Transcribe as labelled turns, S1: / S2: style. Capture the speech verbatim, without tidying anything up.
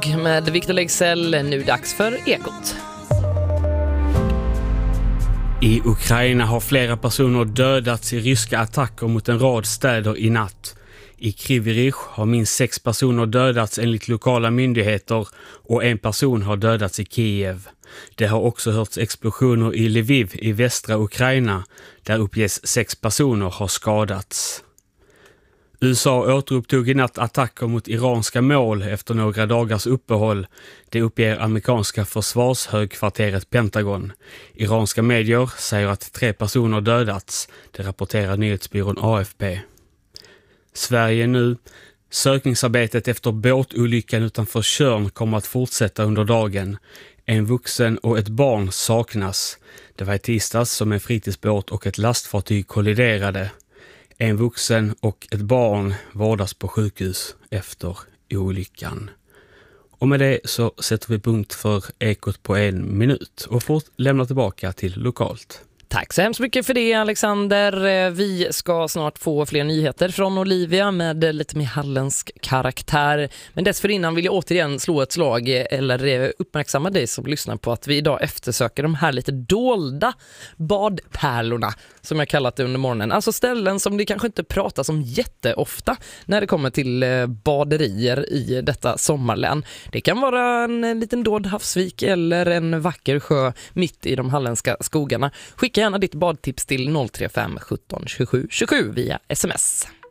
S1: Dog med Victor Leksell. Nu dags för Ekot.
S2: I Ukraina har flera personer dödats i ryska attacker mot en rad städer i natt. I Kryvyi har minst sex personer dödats enligt lokala myndigheter och en person har dödats i Kiev. Det har också hörts explosioner i Lviv i västra Ukraina där uppges sex personer har skadats. U S A återupptog i natt attacker mot iranska mål efter några dagars uppehåll. Det uppger amerikanska försvarshögkvarteret Pentagon. Iranska medier säger att tre personer dödats. Det rapporterar nyhetsbyrån A F P. Sverige nu. Sökningsarbetet efter båtolyckan utanför Tjörn kommer att fortsätta under dagen. En vuxen och ett barn saknas. Det var i tisdags som en fritidsbåt och ett lastfartyg kolliderade. En vuxen och ett barn vårdas på sjukhus efter olyckan. Och med det så sätter vi punkt för Ekot på en minut och får lämna tillbaka till lokalt.
S1: Tack så hemskt mycket för det, Alexander. Vi ska snart få fler nyheter från Olivia med lite mer halländsk karaktär. Men dessförinnan vill jag återigen slå ett slag eller uppmärksamma dig som lyssnar på att vi idag eftersöker de här lite dolda badpärlorna som jag kallat det under morgonen. Alltså ställen som det kanske inte pratas om jätteofta när det kommer till baderier i detta sommarlän. Det kan vara en liten dold havsvik eller en vacker sjö mitt i de halländska skogarna. Skicka gärna ditt badtips till noll tre fem sjutton tjugosju tjugosju via sms.